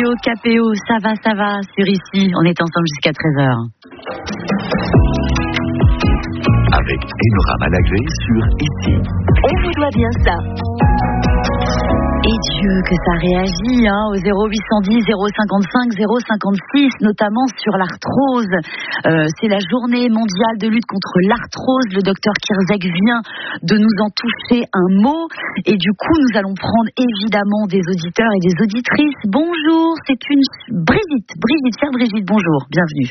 Radio KPO, ça va sur ici. On est ensemble jusqu'à 13h. Avec Enora Malagré sur ici. On vous doit bien ça. Et Dieu que ça réagit au 0810 055 056, notamment sur l'arthrose. C'est la journée mondiale de lutte contre l'arthrose. Le docteur Kierzek vient de nous en toucher un mot. Et du coup, nous allons prendre évidemment des auditeurs et des auditrices. Bonjour, c'est une Brigitte, chère Brigitte, bonjour, bienvenue.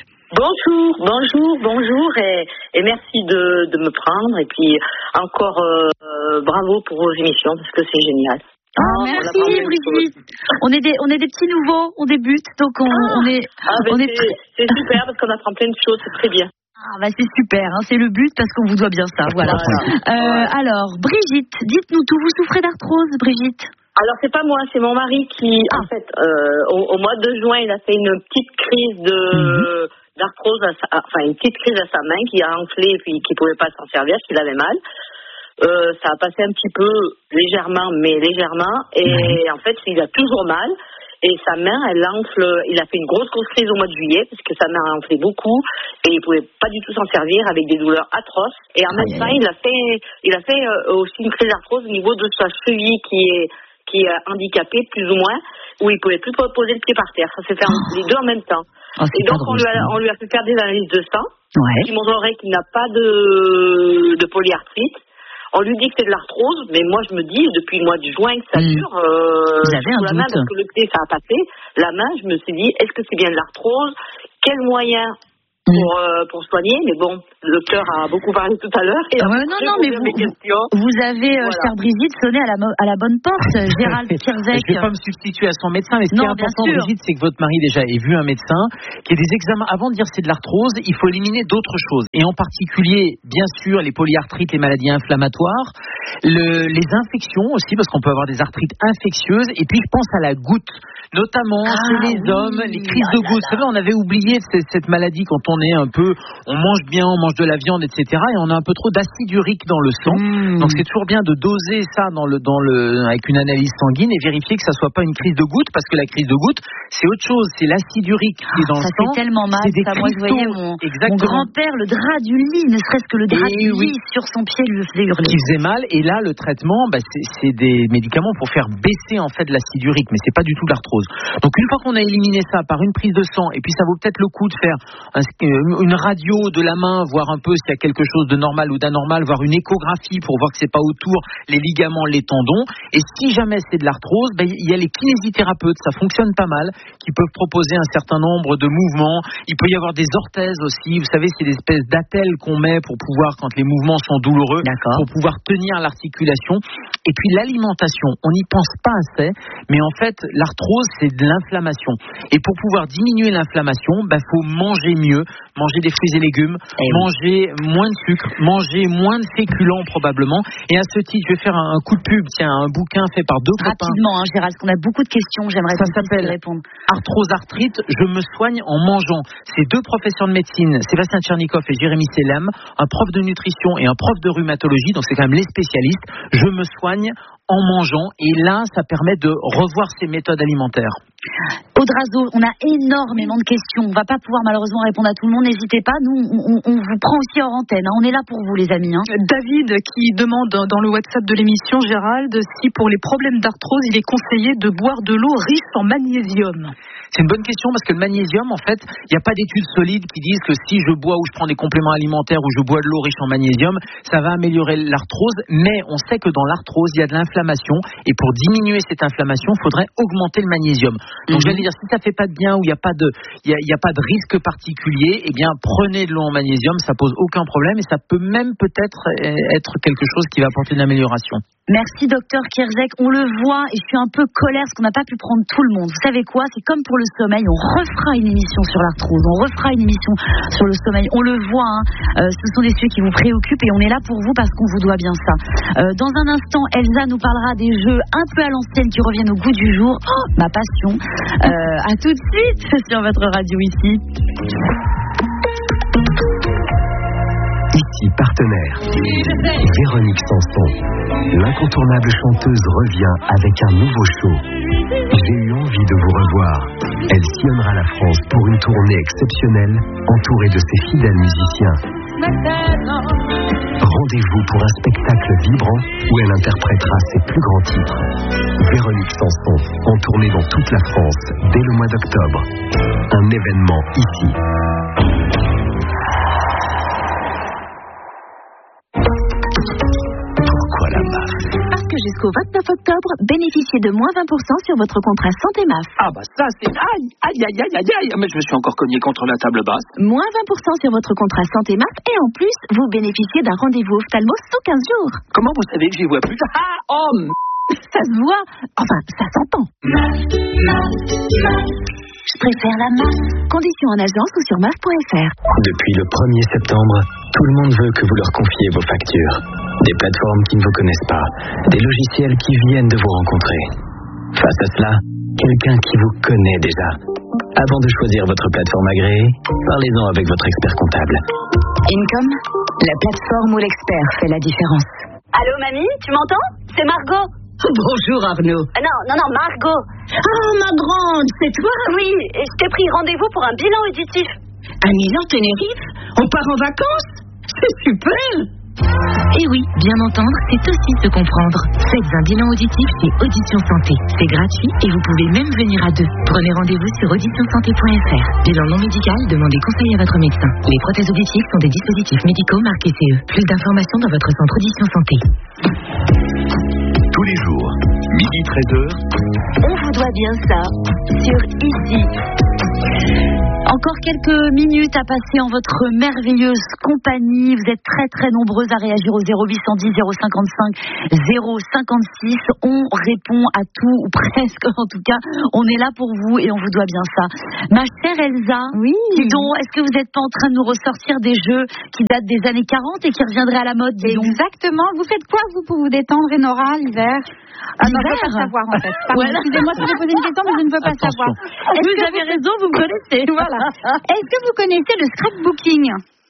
Bonjour et merci de me prendre. Et puis encore bravo pour vos émissions parce que c'est génial. Merci Brigitte. On est des petits nouveaux, on débute, donc c'est super parce qu'on apprend plein de choses, c'est très bien. C'est super, c'est le but parce qu'on vous doit bien ça, voilà. Alors Brigitte, dites-nous tout, vous souffrez d'arthrose, Brigitte? Alors c'est pas moi, c'est mon mari qui, en fait, au mois de juin, il a fait une petite crise d'arthrose, une petite crise à sa main qui a enflé et puis qui pouvait pas s'en servir, qu'il avait mal. Ça a passé un petit peu légèrement, et en fait il a toujours mal et sa main elle enfle. Il a fait une grosse crise au mois de juillet parce que sa main a enflé beaucoup et il pouvait pas du tout s'en servir avec des douleurs atroces, et en même temps il a fait aussi une crise d'arthrose au niveau de sa cheville qui est handicapée plus ou moins, où il pouvait plus poser le pied par terre. Ça s'est fait les deux en même temps. Et donc on lui a fait faire des analyses de sang qui montrerait qu'il n'a pas de polyarthrite. On lui dit que c'est de l'arthrose, mais moi je me dis, depuis le mois de juin que ça dure, vous avez un la doute. main, parce que le pied ça a passé, la main, je me suis dit, est-ce que c'est bien de l'arthrose? Quel moyen pour soigner? Mais bon, le docteur a beaucoup parlé tout à l'heure. Vous avez, chère Brigitte, sonné à la bonne porte, Gérald Kierzek. Je ne vais pas me substituer à son médecin, mais ce qui est important, Brigitte, c'est que votre mari déjà ait vu un médecin, qui ait des examens. Avant de dire c'est de l'arthrose, il faut éliminer d'autres choses. Et en particulier, bien sûr, les polyarthrites, les maladies inflammatoires, les infections aussi, parce qu'on peut avoir des arthrites infectieuses. Et puis, je pense à la goutte, notamment chez les hommes, les crises de goutte. Vous savez, on avait oublié cette maladie quand on est un peu, on mange bien, on mange de la viande, etc. Et on a un peu trop d'acide urique dans le sang. Donc c'est toujours bien de doser ça avec une analyse sanguine et vérifier que ça soit pas une crise de goutte, parce que la crise de goutte, c'est autre chose. C'est l'acide urique qui est dans le sang. Ça fait tellement mal. Moi, je voyais mon grand-père, le drap du lit, ne serait-ce que le drap du lit sur son pied lui faisait hurler. Qui faisait mal. Et là, le traitement, c'est des médicaments pour faire baisser en fait l'acide urique, mais c'est pas du tout l'arthrose. Donc une fois qu'on a éliminé ça par une prise de sang, et puis ça vaut peut-être le coup de faire une radio de la main, voir un peu s'il y a quelque chose de normal ou d'anormal, voir une échographie pour voir que c'est pas autour les ligaments, les tendons. Et si jamais c'est de l'arthrose, il y a les kinésithérapeutes, ça fonctionne pas mal, qui peuvent proposer un certain nombre de mouvements. Il peut y avoir des orthèses aussi, vous savez, c'est des espèces d'attelles qu'on met pour pouvoir, quand les mouvements sont douloureux, pour pouvoir tenir l'articulation. Et puis l'alimentation, on n'y pense pas assez, mais en fait l'arthrose c'est de l'inflammation. Et pour pouvoir diminuer l'inflammation, faut manger mieux, manger des fruits et légumes, manger moins de sucre, manger moins de féculents probablement. Et à ce titre, je vais faire un coup de pub, un bouquin fait par deux copains. Rapidement, Gérald, parce qu'on a beaucoup de questions, j'aimerais ça s'appelle répondre. Arthrose arthrite, je me soigne en mangeant. C'est deux professeurs de médecine, Sébastien Tchernikov et Jérémy Selam, un prof de nutrition et un prof de rhumatologie, donc c'est quand même les spécialistes. Je me soigne en mangeant, et là, ça permet de revoir ses méthodes alimentaires. Audrazo, on a énormément de questions. On ne va pas pouvoir malheureusement répondre à tout le monde. N'hésitez pas, nous, on vous prend aussi hors antenne. On est là pour vous, les amis. David qui demande dans le WhatsApp de l'émission, Gérald, si pour les problèmes d'arthrose, il est conseillé de boire de l'eau riche en magnésium. C'est une bonne question, parce que le magnésium, en fait, il n'y a pas d'études solides qui disent que si je bois ou je prends des compléments alimentaires ou je bois de l'eau riche en magnésium, ça va améliorer l'arthrose. Mais on sait que dans l'arthrose, il y a de l'inflammation, et pour diminuer cette inflammation, il faudrait augmenter le magnésium. Donc j'allais dire, si ça fait pas de bien ou il n'y a pas de risque particulier, eh bien prenez de l'eau en magnésium, ça pose aucun problème, et ça peut même peut-être être quelque chose qui va apporter une amélioration. Merci docteur Kierzek, on le voit, et je suis un peu colère parce qu'on n'a pas pu prendre tout le monde. Vous savez quoi, c'est comme pour le sommeil, on refera une émission sur l'arthrose, on refera une émission sur le sommeil, on le voit, ce sont des sujets qui vous préoccupent et on est là pour vous parce qu'on vous doit bien ça. Dans un instant, Elsa nous parlera des jeux un peu à l'ancienne qui reviennent au goût du jour, ma passion. À tout de suite sur votre radio ici. Ici partenaire. Véronique Sanson, l'incontournable chanteuse, revient avec un nouveau show. J'ai eu envie de vous revoir. Elle sillonnera la France pour une tournée exceptionnelle, entourée de ses fidèles musiciens. Rendez-vous pour un spectacle vibrant où elle interprétera ses plus grands titres. Véronique Sanson, en tournée dans toute la France dès le mois d'octobre. Un événement ici. Pourquoi la MAF? Parce que jusqu'au 29 octobre, bénéficiez de moins 20% sur votre contrat santé MAF. Ah bah ça c'est... Aïe. Mais je me suis encore cogné contre la table basse. Moins 20% sur votre contrat santé MAF et en plus, vous bénéficiez d'un rendez-vous ophtalmo sous 15 jours. Comment vous savez que j'y vois plus? Ça se voit. Enfin, ça s'entend. Je préfère la MAF. Conditions en agence ou sur MAF.fr. Depuis le 1er septembre, tout le monde veut que vous leur confiez vos factures. Des plateformes qui ne vous connaissent pas, des logiciels qui viennent de vous rencontrer. Face à cela, quelqu'un qui vous connaît déjà. Avant de choisir votre plateforme agréée, parlez-en avec votre expert comptable. Income, la plateforme où l'expert fait la différence. Allô, mamie, tu m'entends? C'est Margot. Bonjour Arnaud. Non, Margot. Ah, ma grande, c'est toi? Oui, je t'ai pris rendez-vous pour un bilan auditif. À Milan, Tenerife? On part en vacances? C'est super! Et oui, bien entendre, c'est aussi se comprendre. Faites un bilan auditif chez Audition Santé. C'est gratuit et vous pouvez même venir à deux. Prenez rendez-vous sur auditionsanté.fr. Bilan non médical, demandez conseil à votre médecin. Les prothèses auditives sont des dispositifs médicaux marqués CE. Plus d'informations dans votre centre Audition Santé. Tous les jours, midi 13h. On vous doit bien ça sur Easy. Encore quelques minutes à passer en votre merveilleuse compagnie. Vous êtes très très nombreux à réagir au 0810 055 056. On répond à tout, ou presque en tout cas. On est là pour vous et on vous doit bien ça. Ma chère Elsa, oui. Dis donc, est-ce que vous n'êtes pas en train de nous ressortir des jeux qui datent des années 40 et qui reviendraient à la mode? Exactement. Vous faites quoi vous pour vous détendre, Enora, l'hiver? Ah non, je ne veux pas savoir en fait. Pardon, Voilà. Excusez-moi si j'ai posé une question, mais je ne veux pas savoir. Vous avez raison, vous me connaissez. Voilà. Est-ce que vous connaissez le scrapbooking?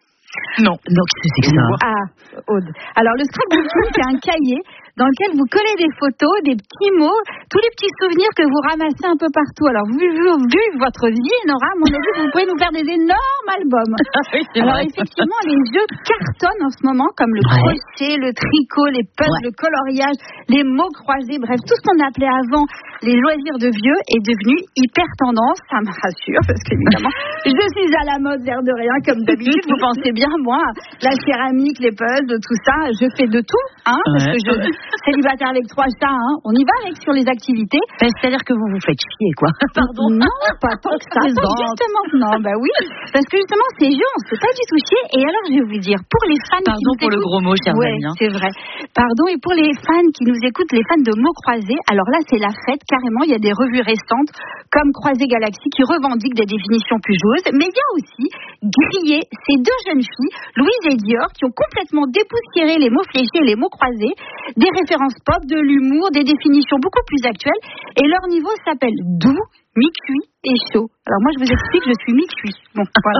Non. Donc, c'est ça. Ah, Aude. Alors, le scrapbooking, c'est un cahier dans lequel vous collez des photos, des petits mots, tous les petits souvenirs que vous ramassez un peu partout. Alors, vu votre vie, Nora, à mon avis, vous pouvez nous faire des énormes albums. Alors, effectivement, les jeux cartonnent en ce moment, comme le crochet, le tricot, les puzzles, le coloriage, les mots croisés, bref, tout ce qu'on appelait avant les loisirs de vieux est devenu hyper tendance. Ça me rassure, parce qu'évidemment, je suis à la mode, l'air de rien, comme d'habitude. Vous pensez bien, moi, la céramique, les puzzles, tout ça, je fais de tout, hein, parce que je célibataire avec 3 chats, hein, on y va avec sur les activités. C'est-à-dire que vous vous faites chier, quoi. Pardon. Non, pas tant que ça. Justement, non, bah oui. Parce que justement, ces jeux, on ne se fait pas du tout chier. Et alors, je vais vous dire, pour les fans Pardon qui nous pour écoutent, le gros mot, cher Damien. Damien. C'est vrai. Pardon, et pour les fans qui nous écoutent, les fans de mots croisés, alors là, c'est la fête, carrément. Il y a des revues récentes, comme Croisé Galaxy, qui revendiquent des définitions plus joueuses. Mais il y a aussi Grillé, ces 2 jeunes filles, Louise et Dior, qui ont complètement dépoussiéré les mots fléchés et les mots croisés, des références pop, de l'humour, des définitions beaucoup plus actuelles. Et leur niveau s'appelle doux, mi-cuit et chaud. Alors moi, je vous explique, je suis mi-cuit. Bon, voilà.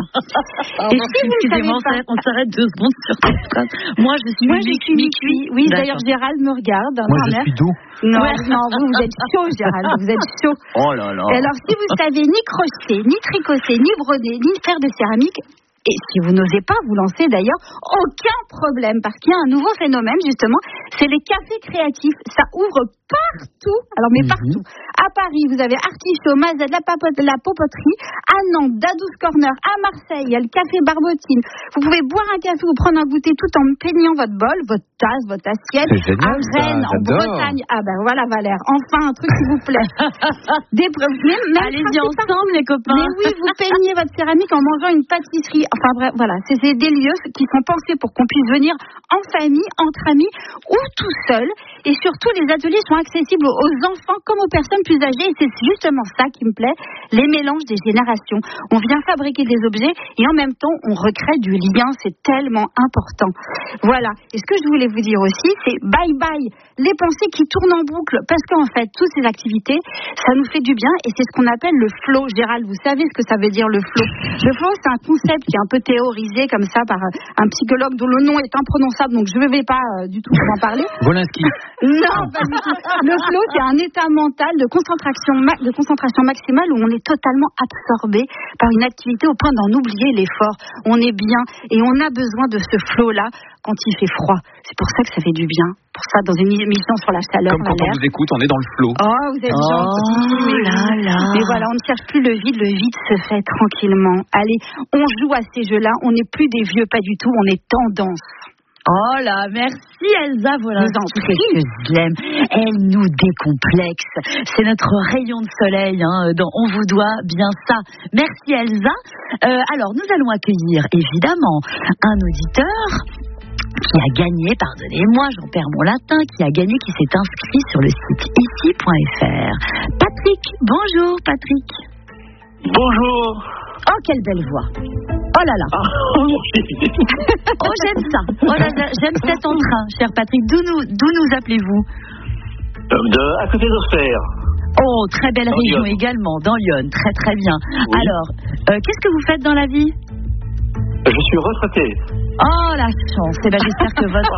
Et si vous ne savez pas... on s'arrête 2 secondes sur cette phrase. Moi, je suis mi-cuit. Oui, d'ailleurs, Gérald me regarde. Moi, je suis doux. Non, vous êtes chaud, Gérald. Vous êtes chaud. Oh là là. Et alors, si vous savez ni crocheter, ni tricoter, ni broder, ni faire de céramique, et si vous n'osez pas vous lancer d'ailleurs, aucun problème, parce qu'il y a un nouveau phénomène justement, c'est les cafés créatifs. Ça ouvre partout, alors mais partout. À Paris, vous avez Artichaut, Mazette, la Popoterie. À Nantes, Dadou's Corner. À Marseille, il y a le café Barbotine. Vous pouvez boire un café ou prendre un goûter tout en peignant votre bol, votre tasse, votre assiette. C'est génial, à Rennes, en Bretagne. Ah ben voilà Valère, enfin un truc qui vous plaît. Allez-y ensemble les copains. Mais oui, vous peignez votre céramique en mangeant une pâtisserie. Enfin bref, voilà, c'est des lieux qui sont pensés pour qu'on puisse venir en famille, entre amis ou tout seul. Et surtout, les ateliers sont accessibles aux enfants comme aux personnes plus âgées. Et c'est justement ça qui me plaît, les mélanges des générations. On vient fabriquer des objets et en même temps, on recrée du lien. C'est tellement important. Voilà. Et ce que je voulais vous dire aussi, c'est bye bye les pensées qui tournent en boucle. Parce qu'en fait, toutes ces activités, ça nous fait du bien et c'est ce qu'on appelle le flow. Gérald, vous savez ce que ça veut dire le flow? Le flow, c'est un concept qui est un peu théorisé comme ça par un psychologue dont le nom est imprononçable, donc je ne vais pas du tout vous en parler. Volinsky. Non, pas du tout. Le flow, c'est un état mental de concentration maximale où on est totalement absorbé par une activité au point d'en oublier l'effort. On est bien et on a besoin de ce flow-là quand il fait froid. C'est pour ça que ça fait du bien. Pour ça, dans une émission sur la chaleur. Comme quand on vous écoute, on est dans le flow. Oh, vous êtes gentil. Mais voilà, on ne cherche plus le vide se fait tranquillement. Allez, on joue à ces jeux-là, on n'est plus des vieux, pas du tout, on est tendance. Oh là, merci Elsa Volinsky, que je l'aime. Elle nous décomplexe. C'est notre rayon de soleil, dans On vous doit bien ça. Merci Elsa. Alors, nous allons accueillir évidemment un auditeur qui a gagné, pardonnez-moi, j'en perds mon latin, qui s'est inscrit sur le site ici.fr. Patrick, bonjour Patrick. Bonjour. Oh, quelle belle voix. Oh là là. Oh, j'aime ça. Oh là là, j'aime cet entrain, cher Patrick. D'où nous appelez-vous? À côté d'Auxerre. Oh, très belle région également, dans Lyon. Très très bien. Oui. Alors, qu'est-ce que vous faites dans la vie? Je suis retraité. Oh, la chance. J'espère que votre...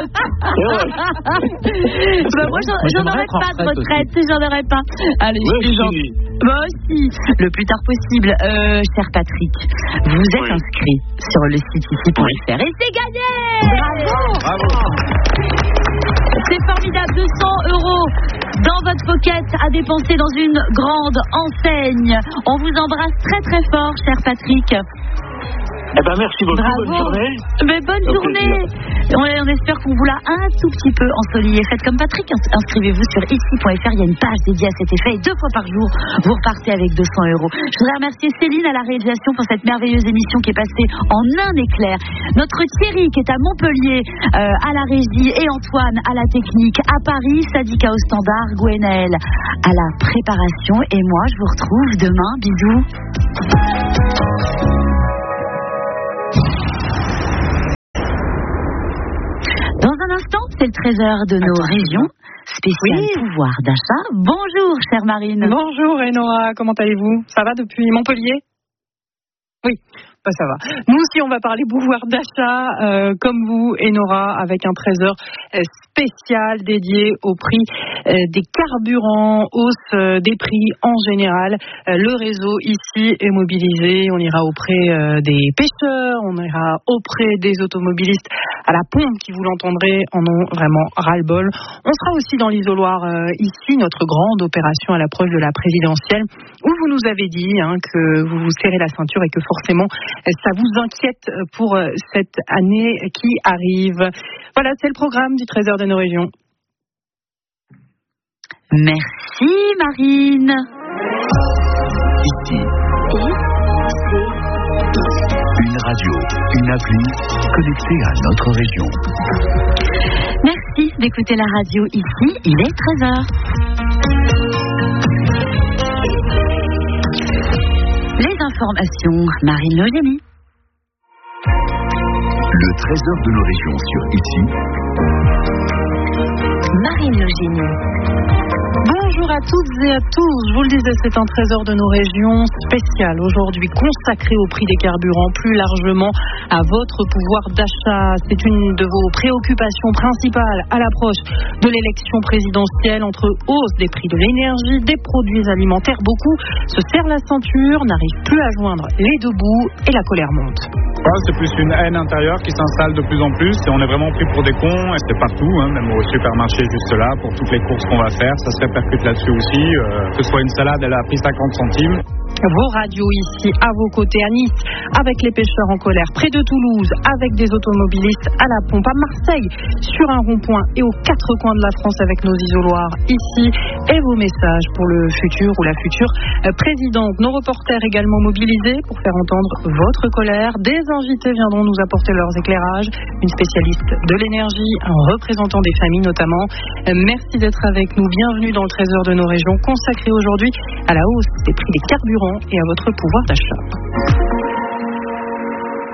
moi, j'en aurais pas de retraite. J'en aurais pas. Allez, je suis gentille. Moi aussi. Le plus tard possible. Cher Patrick, vous êtes inscrit sur le site ici.fr. Et c'est gagné! Bravo! C'est formidable. 200 € dans votre pocket à dépenser dans une grande enseigne. On vous embrasse très très fort, cher Patrick. Eh ben merci beaucoup, bravo. Bonne journée. Mais bonne journée. On espère qu'on vous l'a un tout petit peu ensoleillé. Faites comme Patrick, inscrivez-vous sur ici.fr, il y a une page dédiée à cet effet et 2 fois par jour, vous repartez avec 200 €. Je voudrais remercier Céline à la réalisation pour cette merveilleuse émission qui est passée en un éclair. Notre Thierry qui est à Montpellier à la régie et Antoine à la technique, à Paris, Sadika au standard, Gwenaël à la préparation et moi je vous retrouve demain. Bisous. Dans un instant, c'est le trésor de nos régions, spécial pouvoir d'achat. Bonjour, chère Marine. Bonjour, Enora, comment allez-vous? Ça va depuis Montpellier? Oui. Ça va. Nous aussi, on va parler pouvoir d'achat, comme vous, Enora, avec un trésor spécial dédié au prix des carburants, hausse des prix en général. Le réseau ici est mobilisé. On ira auprès des pêcheurs, on ira auprès des automobilistes à la pompe qui, vous l'entendrez, en ont vraiment ras-le-bol. On sera aussi dans l'isoloir ici, notre grande opération à l'approche de la présidentielle, où vous nous avez dit que vous vous serrez la ceinture et que forcément ça vous inquiète pour cette année qui arrive. Voilà, c'est le programme du Trésor de nos régions. Merci Marine. Ici. Une radio, une appli connectée à notre région. Merci d'écouter la radio ici, il est 13h. Les informations, Marine Logénie. Le trésor de nos régions sur ici. Marine Logénie. Bonjour à toutes et à tous, je vous le disais, c'est un trésor de nos régions spécial aujourd'hui, consacré au prix des carburants, plus largement à votre pouvoir d'achat. C'est une de vos préoccupations principales à l'approche de l'élection présidentielle, entre hausse des prix de l'énergie, des produits alimentaires. Beaucoup se serrent la ceinture, n'arrivent plus à joindre les deux bouts et la colère monte. C'est plus une haine intérieure qui s'installe de plus en plus et on est vraiment pris pour des cons et c'est partout, même au supermarché juste là, pour toutes les courses qu'on va faire, ça se répercute là-dessus aussi, que ce soit une salade, elle a pris 50 centimes. Vos radios ici, à vos côtés, à Nice, avec les pêcheurs en colère, près de Toulouse, avec des automobilistes à la pompe, à Marseille, sur un rond-point et aux 4 coins de la France avec nos isoloirs ici, et vos messages pour le futur ou la future présidente. Nos reporters également mobilisés pour faire entendre votre colère. Des invités viendront nous apporter leurs éclairages, une spécialiste de l'énergie, un représentant des familles notamment. Merci d'être avec nous. Bienvenue dans le trésor de nos régions, consacré aujourd'hui à la hausse des prix des carburants et à votre pouvoir d'achat.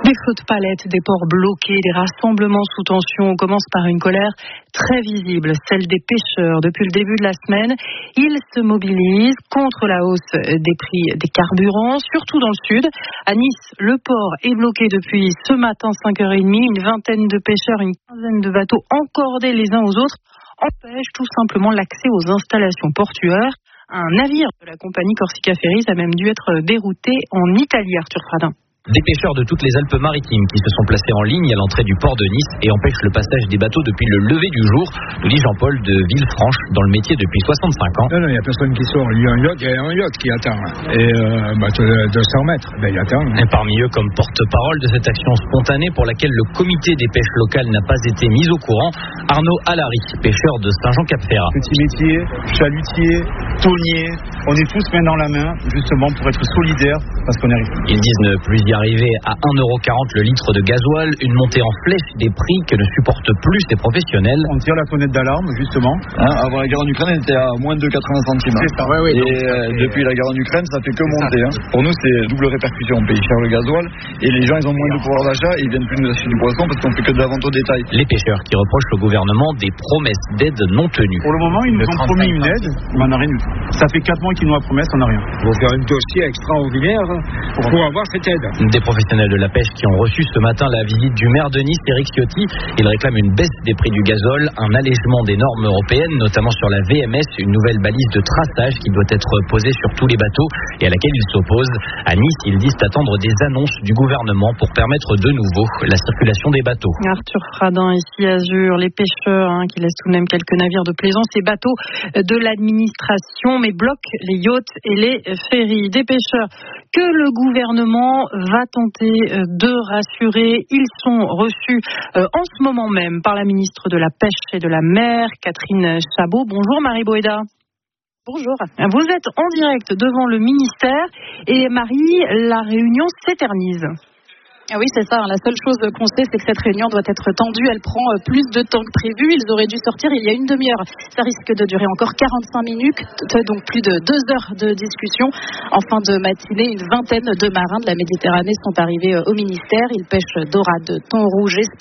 Des flottes palettes, des ports bloqués, des rassemblements sous tension. On commence par une colère très visible, celle des pêcheurs. Depuis le début de la semaine, ils se mobilisent contre la hausse des prix des carburants, surtout dans le sud. À Nice, le port est bloqué depuis ce matin 5h30. Une vingtaine de pêcheurs, une quinzaine de bateaux encordés les uns aux autres empêchent tout simplement l'accès aux installations portuaires. Un navire de la compagnie Corsica Ferries a même dû être dérouté en Italie, Arthur Fradin. Des pêcheurs de toutes les Alpes-Maritimes qui se sont placés en ligne à l'entrée du port de Nice et empêchent le passage des bateaux depuis le lever du jour, nous dit Jean-Paul de Villefranche, dans le métier depuis 65 ans. Non, il n'y a personne qui sort. Il y a un yacht qui attend. Et bateau de 200 mètres, il attend. Et parmi eux, comme porte-parole de cette action spontanée pour laquelle le comité des pêches locales n'a pas été mis au courant, Arnaud Allary, pêcheur de Saint-Jean-Cap-Ferrat. Petit métier, chalutier, tonnier, on est tous main dans la main, justement pour être solidaires, parce qu'on arrive. Ils disent ne plus y arriver à 1,40 € le litre de gasoil, une montée en flèche des prix que ne supportent plus ces professionnels. On tire la sonnette d'alarme, justement. Avant la guerre en Ukraine, elle était à moins de 80 centimes. C'est ça, et depuis la guerre en Ukraine, ça fait que monter. Pour nous, c'est double répercussion. On paye cher le gasoil et les gens, ils ont moins de pouvoir d'achat et ils viennent plus nous acheter du poisson parce qu'on fait que de la vente au détail. Les pêcheurs qui reprochent au gouvernement des promesses d'aide non tenues. Pour le moment, ils nous ont promis une aide, mais on n'a rien du tout. Ça fait 4 mois qu'ils nous ont promis, on n'a rien. Il faut faire un dossier extraordinaire pour avoir cette aide. Des professionnels de la pêche qui ont reçu ce matin la visite du maire de Nice, Éric Ciotti. Il réclame une baisse des prix du gazole, un allègement des normes européennes, notamment sur la VMS, une nouvelle balise de traçage qui doit être posée sur tous les bateaux et à laquelle il s'oppose. À Nice, ils disent attendre des annonces du gouvernement pour permettre de nouveau la circulation des bateaux. Arthur Fradin, ici Azur, les pêcheurs qui laissent tout de même quelques navires de plaisance et bateaux de l'administration, mais bloquent les yachts et les ferries. Des pêcheurs que le gouvernement va tenter de rassurer. Ils sont reçus en ce moment même par la ministre de la Pêche et de la Mer, Catherine Chabot. Bonjour Marie Boéda. Bonjour. Vous êtes en direct devant le ministère et Marie, la réunion s'éternise. Ah oui, c'est ça. La seule chose qu'on sait, c'est que cette réunion doit être tendue. Elle prend plus de temps que prévu. Ils auraient dû sortir il y a une demi-heure. Ça risque de durer encore 45 minutes, donc plus de 2 heures de discussion. En fin de matinée, une vingtaine de marins de la Méditerranée sont arrivés au ministère. Ils pêchent dorade, thon rouge et